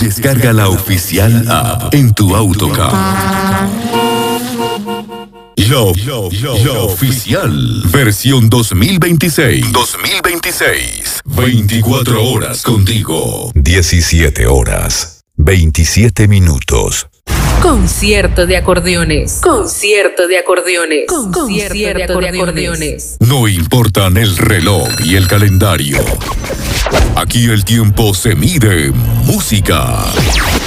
Descarga la oficial app en tu AutoCAD. La oficial, versión 2026. 24 horas contigo. 17 horas, 27 minutos. Concierto de acordeones. Concierto de acordeones. Concierto de acordeones. No importan el reloj y el calendario. Aquí el tiempo se mide en música.